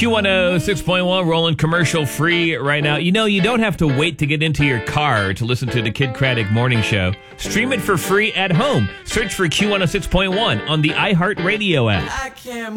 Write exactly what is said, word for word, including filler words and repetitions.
Q one oh six point one rolling commercial free right now. You know, you don't have to wait to get into your car to listen to the Kid Craddock Morning Show. Stream it for free at home. Search for Q one oh six point one on the iHeartRadio app. I can't